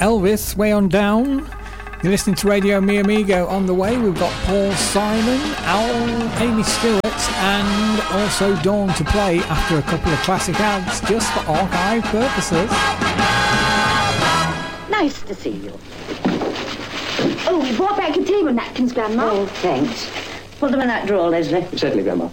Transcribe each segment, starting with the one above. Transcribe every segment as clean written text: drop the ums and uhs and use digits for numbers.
Elvis, Way On Down. You're listening to Radio Mi Amigo. On the way, we've got Paul Simon, Al, Amy Stewart, and also Dawn to play after a couple of classic ads, just for archive purposes. Nice to see you. Oh, we brought back your table napkins, Grandma. Oh, thanks. Put them in that drawer, Leslie. Certainly, Grandma.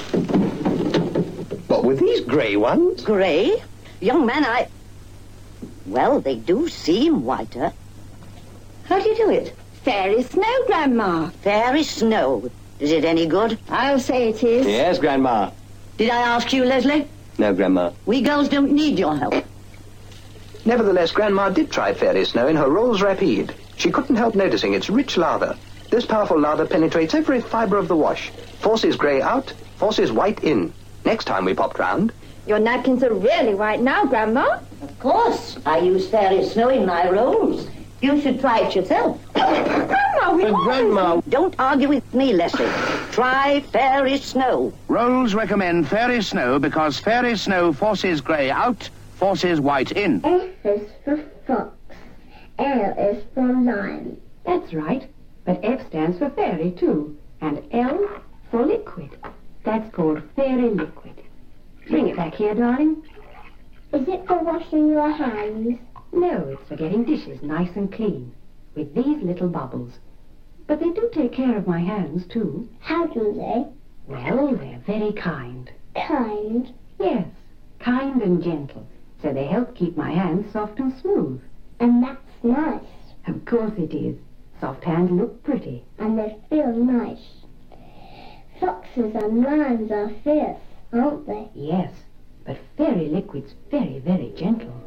What, with these grey ones? Grey? Young man, Well, they do seem whiter. How do you do it? Fairy snow, Grandma. Fairy snow. Is it any good? I'll say it is. Yes, Grandma. Did I ask you, Leslie? No, Grandma. We girls don't need your help. Nevertheless, Grandma did try fairy snow in her Rolls Rapide. She couldn't help noticing its rich lather. This powerful lather penetrates every fibre of the wash. Forces grey out, forces white in. Next time we popped round... Your napkins are really white now, Grandma. Of course. I use fairy snow in my rolls. You should try it yourself. Grandma, we Grandma... Don't argue with me, Leslie. Try fairy snow. Rolls recommend fairy snow because fairy snow forces grey out, forces white in. F is for fox. L is for lion. That's right. But F stands for fairy, too. And L for liquid. That's called fairy liquid. Bring it back here, darling. Is it for washing your hands? No, it's for getting dishes nice and clean. With these little bubbles. But they do take care of my hands, too. How do they? Well, they're very kind. Kind. Yes, kind and gentle. So they help keep my hands soft and smooth. And that's nice. Of course it is. Soft hands look pretty. And they feel nice. Foxes and lions are fierce, aren't they? Yes, but fairy liquid's very, very gentle.